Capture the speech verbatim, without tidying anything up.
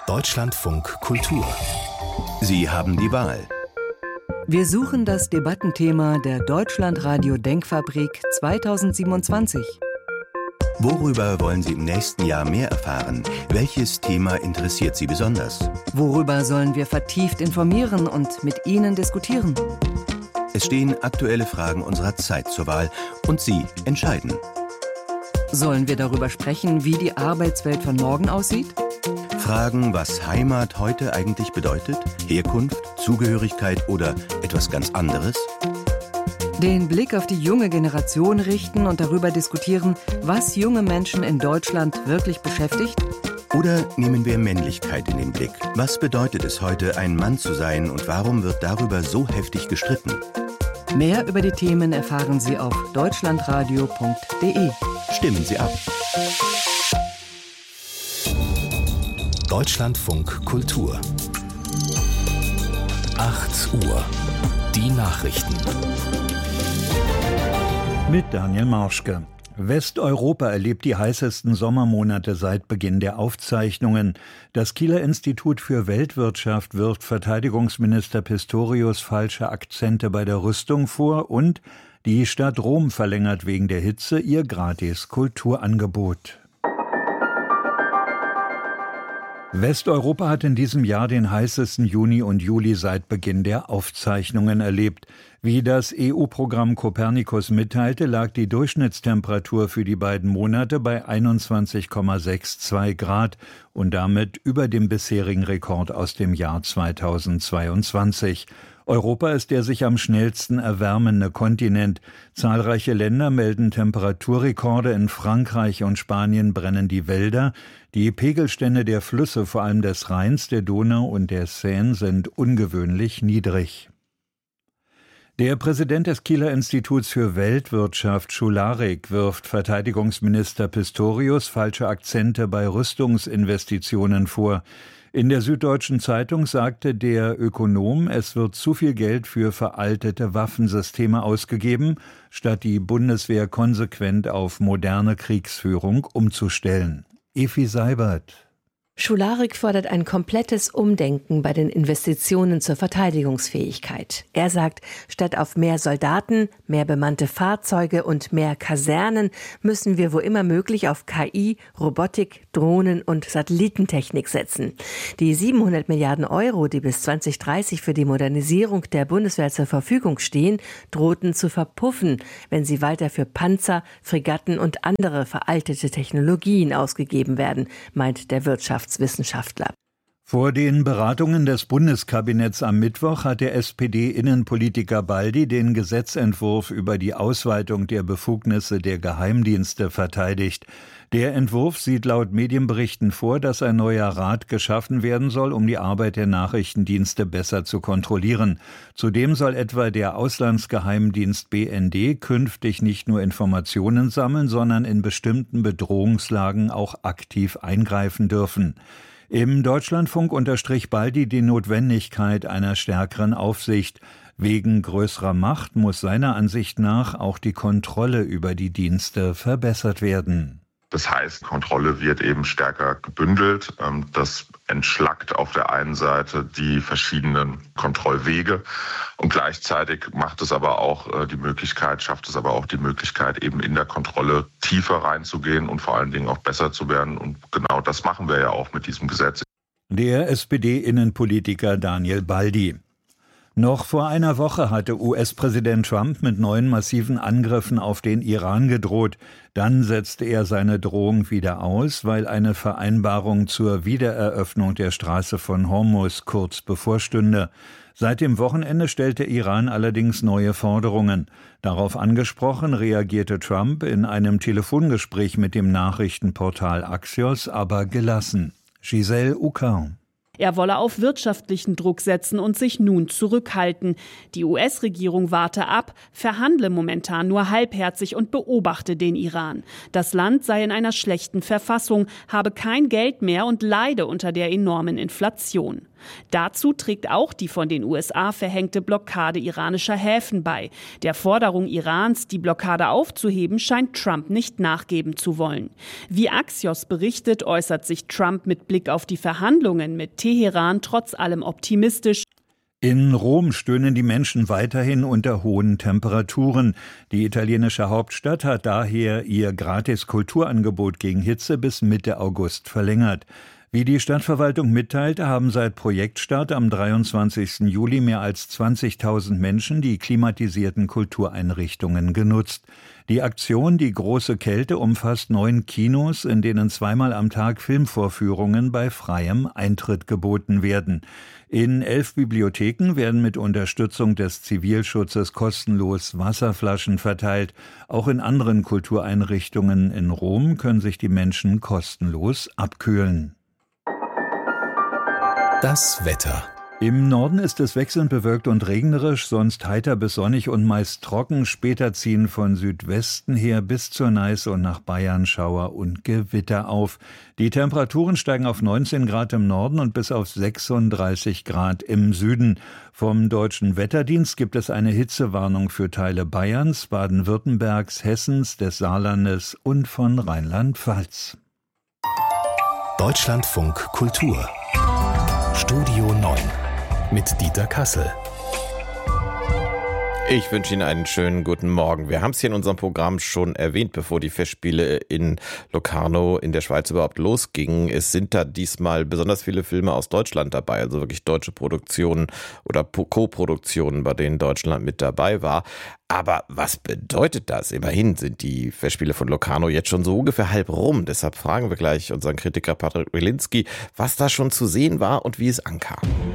Deutschlandfunk Kultur. Sie haben die Wahl. Wir suchen das Debattenthema der Deutschlandradio Denkfabrik zweitausendsiebenundzwanzig. Worüber wollen Sie im nächsten Jahr mehr erfahren? Welches Thema interessiert Sie besonders? Worüber sollen wir vertieft informieren und mit Ihnen diskutieren? Es stehen aktuelle Fragen unserer Zeit zur Wahl und Sie entscheiden. Sollen wir darüber sprechen, wie die Arbeitswelt von morgen aussieht? Fragen, was Heimat heute eigentlich bedeutet? Herkunft, Zugehörigkeit oder etwas ganz anderes? Den Blick auf die junge Generation richten und darüber diskutieren, was junge Menschen in Deutschland wirklich beschäftigt? Oder nehmen wir Männlichkeit in den Blick? Was bedeutet es heute, ein Mann zu sein und warum wird darüber so heftig gestritten? Mehr über die Themen erfahren Sie auf deutschlandradio punkt de. Stimmen Sie ab. Deutschlandfunk Kultur. acht Uhr. Die Nachrichten. Mit Daniel Marschke. Westeuropa erlebt die heißesten Sommermonate seit Beginn der Aufzeichnungen. Das Kieler Institut für Weltwirtschaft wirft Verteidigungsminister Pistorius falsche Akzente bei der Rüstung vor und die Stadt Rom verlängert wegen der Hitze ihr Gratis-Kulturangebot. Westeuropa hat in diesem Jahr den heißesten Juni und Juli seit Beginn der Aufzeichnungen erlebt. Wie das E U-Programm Copernicus mitteilte, lag die Durchschnittstemperatur für die beiden Monate bei einundzwanzig Komma zweiundsechzig Grad und damit über dem bisherigen Rekord aus dem Jahr zweitausendzweiundzwanzig. Europa ist der sich am schnellsten erwärmende Kontinent. Zahlreiche Länder melden Temperaturrekorde. In Frankreich und Spanien brennen die Wälder. Die Pegelstände der Flüsse, vor allem des Rheins, der Donau und der Seine, sind ungewöhnlich niedrig. Der Präsident des Kieler Instituts für Weltwirtschaft, Schularik, wirft Verteidigungsminister Pistorius falsche Akzente bei Rüstungsinvestitionen vor. In der Süddeutschen Zeitung sagte der Ökonom, es wird zu viel Geld für veraltete Waffensysteme ausgegeben, statt die Bundeswehr konsequent auf moderne Kriegsführung umzustellen. Evi Seibert. Schularik fordert ein komplettes Umdenken bei den Investitionen zur Verteidigungsfähigkeit. Er sagt, statt auf mehr Soldaten, mehr bemannte Fahrzeuge und mehr Kasernen müssen wir wo immer möglich auf K I, Robotik, Drohnen und Satellitentechnik setzen. Die siebenhundert Milliarden Euro, die bis zweitausenddreißig für die Modernisierung der Bundeswehr zur Verfügung stehen, drohten zu verpuffen, wenn sie weiter für Panzer, Fregatten und andere veraltete Technologien ausgegeben werden, meint der Wirtschaftswissenschaftler. Vor den Beratungen des Bundeskabinetts am Mittwoch hat der S P D-Innenpolitiker Baldi den Gesetzentwurf über die Ausweitung der Befugnisse der Geheimdienste verteidigt. Der Entwurf sieht laut Medienberichten vor, dass ein neuer Rat geschaffen werden soll, um die Arbeit der Nachrichtendienste besser zu kontrollieren. Zudem soll etwa der Auslandsgeheimdienst B N D künftig nicht nur Informationen sammeln, sondern in bestimmten Bedrohungslagen auch aktiv eingreifen dürfen. Im Deutschlandfunk unterstrich Baldi die Notwendigkeit einer stärkeren Aufsicht. Wegen größerer Macht muss seiner Ansicht nach auch die Kontrolle über die Dienste verbessert werden. Das heißt, Kontrolle wird eben stärker gebündelt. Das entschlackt auf der einen Seite die verschiedenen Kontrollwege und gleichzeitig macht es aber auch die Möglichkeit, schafft es aber auch die Möglichkeit, eben in der Kontrolle tiefer reinzugehen und vor allen Dingen auch besser zu werden. Und genau das machen wir ja auch mit diesem Gesetz. Der S P D-Innenpolitiker Daniel Baldi. Noch vor einer Woche hatte U S-Präsident Trump mit neuen massiven Angriffen auf den Iran gedroht. Dann setzte er seine Drohung wieder aus, weil eine Vereinbarung zur Wiedereröffnung der Straße von Hormuz kurz bevorstünde. Seit dem Wochenende stellte Iran allerdings neue Forderungen. Darauf angesprochen reagierte Trump in einem Telefongespräch mit dem Nachrichtenportal Axios, aber gelassen. Giselle Uckau. Er wolle auf wirtschaftlichen Druck setzen und sich nun zurückhalten. Die U S-Regierung warte ab, verhandle momentan nur halbherzig und beobachte den Iran. Das Land sei in einer schlechten Verfassung, habe kein Geld mehr und leide unter der enormen Inflation. Dazu trägt auch die von den U S A verhängte Blockade iranischer Häfen bei. Der Forderung Irans, die Blockade aufzuheben, scheint Trump nicht nachgeben zu wollen. Wie Axios berichtet, äußert sich Trump mit Blick auf die Verhandlungen mit Teheran trotz allem optimistisch. In Rom stöhnen die Menschen weiterhin unter hohen Temperaturen. Die italienische Hauptstadt hat daher ihr Gratis-Kulturangebot gegen Hitze bis Mitte August verlängert. Wie die Stadtverwaltung mitteilte, haben seit Projektstart am dreiundzwanzigsten Juli mehr als zwanzigtausend Menschen die klimatisierten Kultureinrichtungen genutzt. Die Aktion Die große Kälte umfasst neun Kinos, in denen zweimal am Tag Filmvorführungen bei freiem Eintritt geboten werden. In elf Bibliotheken werden mit Unterstützung des Zivilschutzes kostenlos Wasserflaschen verteilt. Auch in anderen Kultureinrichtungen in Rom können sich die Menschen kostenlos abkühlen. Das Wetter. Im Norden ist es wechselnd bewölkt und regnerisch, sonst heiter bis sonnig und meist trocken. Später ziehen von Südwesten her bis zur Neiße und nach Bayern Schauer und Gewitter auf. Die Temperaturen steigen auf neunzehn Grad im Norden und bis auf sechsunddreißig Grad im Süden. Vom Deutschen Wetterdienst gibt es eine Hitzewarnung für Teile Bayerns, Baden-Württembergs, Hessens, des Saarlandes und von Rheinland-Pfalz. Deutschlandfunk Kultur. Studio neun mit Dieter Kassel. Ich wünsche Ihnen einen schönen guten Morgen. Wir haben es hier in unserem Programm schon erwähnt, bevor die Festspiele in Locarno in der Schweiz überhaupt losgingen. Es sind da diesmal besonders viele Filme aus Deutschland dabei, also wirklich deutsche Produktionen oder Co-Produktionen, bei denen Deutschland mit dabei war. Aber was bedeutet das? Immerhin sind die Festspiele von Locarno jetzt schon so ungefähr halb rum. Deshalb fragen wir gleich unseren Kritiker Patrick Wilinski, was da schon zu sehen war und wie es ankam.